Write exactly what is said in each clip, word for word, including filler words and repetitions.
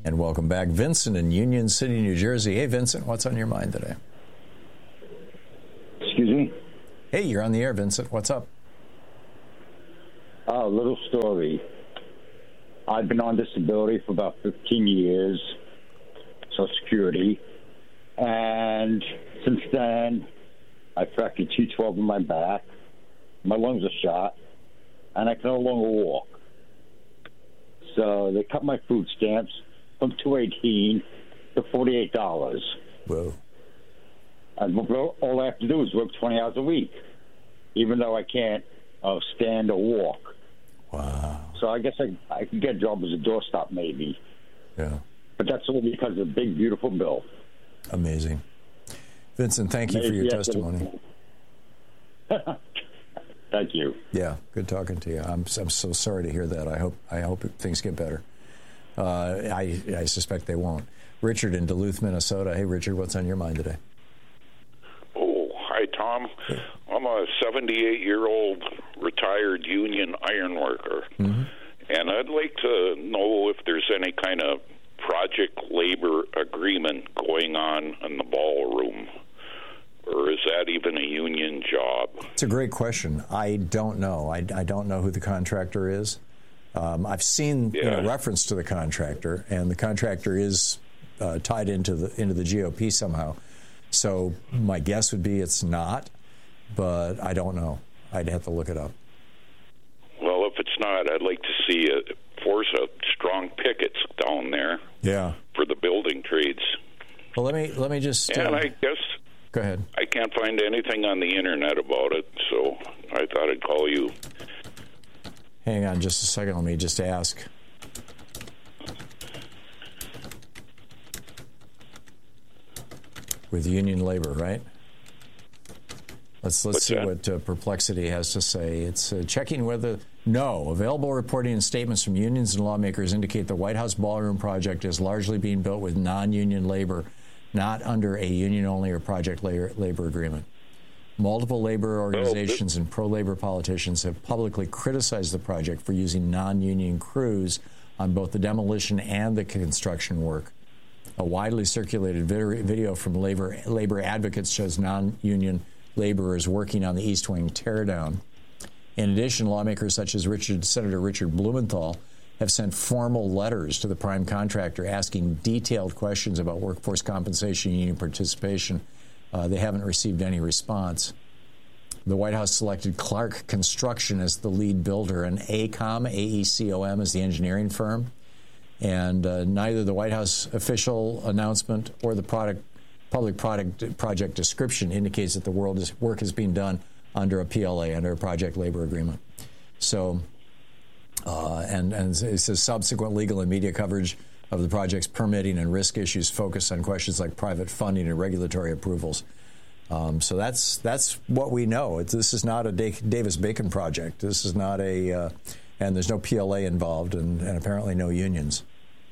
And welcome back, Vincent in Union City, New Jersey. Hey, Vincent, what's on your mind today? Excuse me? Hey, you're on the air, Vincent. What's up? Oh, a little story. I've been on disability for about fifteen years, Social Security, and since then, I fractured two twelve in my back, my lungs are shot, and I can no longer walk. So they cut my food stamps from two eighteen to forty-eight dollars. Whoa. And all I have to do is work twenty hours a week, even though I can't uh, stand or walk. Wow. So I guess I, I could get a job as a doorstop maybe. Yeah. But that's all because of the big, beautiful bill. Amazing. Vincent, thank you for your testimony. Thank you. Yeah, good talking to you. I'm I'm so sorry to hear that. I hope I hope things get better. Uh, I I suspect they won't. Richard in Duluth, Minnesota. Hey, Richard, what's on your mind today? Oh, hi, Tom. I'm a seventy-eight-year-old retired union iron worker, mm-hmm. and I'd like to know if there's any kind of project labor agreement going on in the ballroom, or is that even a union job? It's a great question. I don't know. I, I don't know who the contractor is. Um, I've seen yeah. you know, reference to the contractor, and the contractor is uh, tied into the into the G O P somehow. So my guess would be it's not, but I don't know. I'd have to look it up. Well, if it's not, I'd like to see a force of strong pickets down there. Yeah. For the building trades. Well, let me let me just. And uh, I guess. Go ahead. I can't find anything on the internet about it, so I thought I'd call you. Hang on just a second. Let me just ask. With union labor, right? Let's let's What's see that? what uh, Perplexity has to say. It's uh, checking whether no available reporting and statements from unions and lawmakers indicate the White House ballroom project is largely being built with non-union labor, not under a union-only or project labor, labor agreement. Multiple labor organizations and pro-labor politicians have publicly criticized the project for using non-union crews on both the demolition and the construction work. A widely circulated video from labor, labor advocates shows non-union laborers working on the East Wing teardown. In addition, lawmakers such as Richard, Senator Richard Blumenthal have sent formal letters to the prime contractor asking detailed questions about workforce compensation and union participation. Uh, they haven't received any response. The White House selected Clark Construction as the lead builder, and AECOM, A E C O M, is the engineering firm. And uh, neither the White House official announcement or the product, public product project description indicates that the world is, work is being done under a P L A, under a project labor agreement. So, uh, and, and it says subsequent legal and media coverage of the project's permitting and risk issues focus on questions like private funding and regulatory approvals. Um, so that's that's what we know. It's, this is not a Davis-Bacon project. This is not a, uh, and there's no P L A involved, and, and apparently no unions.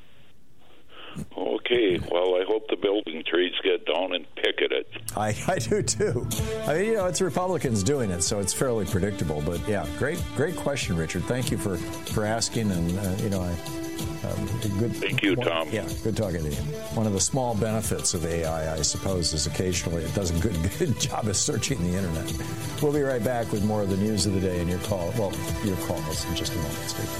Okay, well, I hope the building trades get down and picket it. I, I do, too. I mean, you know, it's Republicans doing it, so it's fairly predictable. But, yeah, great great question, Richard. Thank you for, for asking, and, uh, you know, I... Um, good, Thank you, one, Tom. Yeah, good talking to you. One of the small benefits of A I, I suppose, is occasionally it does a good, good job of searching the Internet. We'll be right back with more of the news of the day and your call. Well, your calls in just a moment. Stay tuned.